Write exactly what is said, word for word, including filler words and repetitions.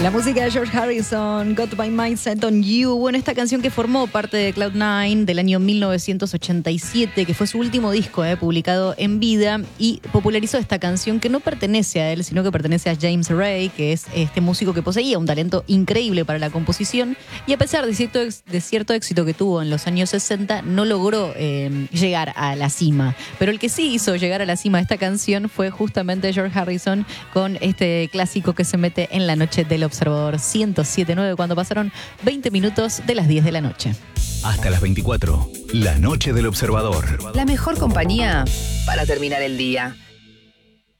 La música de George Harrison, Got My Mind Set on You. Bueno, esta canción que formó parte de Cloud Nine del año mil novecientos ochenta y siete, que fue su último disco eh, publicado en vida, y popularizó esta canción que no pertenece a él, sino que pertenece a James Ray, que es este músico que poseía un talento increíble para la composición, y a pesar de cierto, de cierto éxito que tuvo en los años sesenta, no logró eh, llegar a la cima. Pero el que sí hizo llegar a la cima de esta canción fue justamente George Harrison, con este clásico que se mete en la noche del Observador ciento siete punto nueve, cuando pasaron veinte minutos de las diez de la noche. Hasta las veinticuatro, la noche del Observador. La mejor compañía para terminar el día.